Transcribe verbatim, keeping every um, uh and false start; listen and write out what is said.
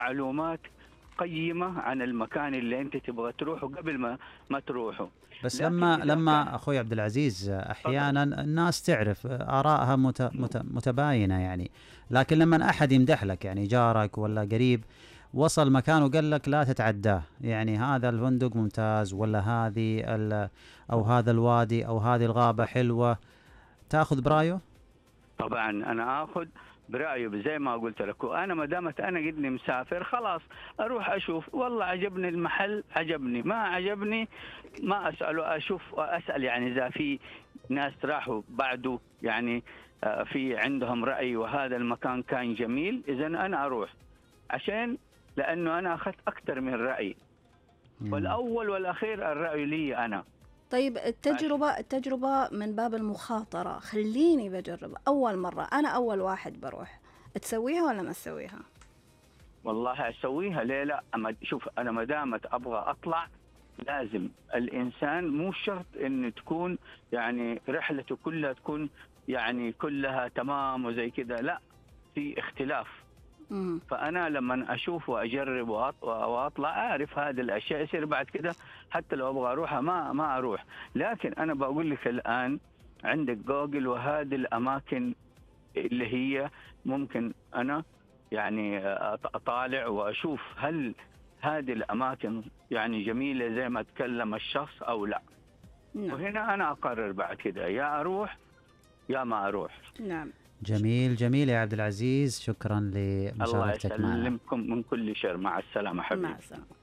معلومات قيمة عن المكان اللي أنت تبغى تروحه قبل ما ما تروحه. بس لكن لما إذا لما كان أخوي عبد العزيز تفضل. أحيانا الناس تعرف آرائها مت مت متباينة يعني، لكن لما أحد يمدح لك يعني جارك ولا قريب وصل مكان وقال لك لا تتعداه، يعني هذا الفندق ممتاز ولا هذه أو هذا الوادي أو هذه الغابة حلوة، تأخذ برأيه؟ طبعا انا اخذ برايه زي ما قلت لك، وانا ما دامت انا قدني مسافر خلاص اروح اشوف، والله عجبني المحل عجبني، ما عجبني ما اساله، اشوف اسال يعني اذا في ناس راحوا بعده يعني آه، في عندهم راي وهذا المكان كان جميل، اذا انا اروح عشان لانه انا اخذت اكثر من راي، مم. والاول والاخير الراي لي انا. طيب التجربة التجربة من باب المخاطرة، خليني بجرب أول مرة، أنا أول واحد بروح، تسويها ولا ما تسويها؟ والله اسويها ليه لا؟ أما شوف انا ما دامت ابغى اطلع لازم الانسان مو شرط ان تكون يعني رحلته كلها تكون يعني كلها تمام وزي كذا، لا، في اختلاف. مم. فانا لما اشوف واجرب وأط- واطلع اعرف هذه الاشياء، يصير بعد كده حتى لو ابغى اروحها ما ما اروح. لكن انا بقول لك الان عندك جوجل وهذه الاماكن اللي هي ممكن أنا يعني أطالع وأشوف هل هذه الأماكن يعني جميلة زي ما تكلم الشخص أو لا. نعم. وهنا أنا أقرر بعد كده يا أروح يا ما أروح. نعم. جميل جميل يا عبد العزيز، شكرا الله لمشاركتك معنا. يسلمكم من كل شر، مع السلامة حبيبي. مع السلامة.